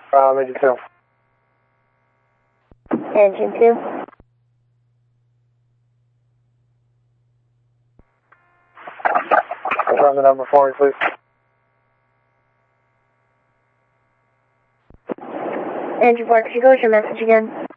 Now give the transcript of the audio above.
Engine 2. Engine 2. Confirm the number for me, please. Engine 4, could you go with your message again?